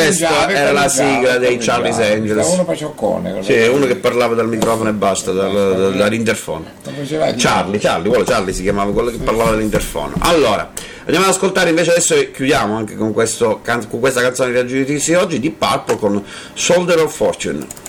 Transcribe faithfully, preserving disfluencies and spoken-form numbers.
questa era la sigla dei Charlie's Angels. Uno pacioccone. Sì, uno che parlava dal microfono e basta, dal, dal, dall'interfono. Charlie, Charlie, quello Charlie si chiamava, quello che parlava dall'interfono. Allora, andiamo ad ascoltare invece adesso e chiudiamo anche con, questo, con questa canzone di Raggiungiti oggi di Pulp con Soldier of Fortune.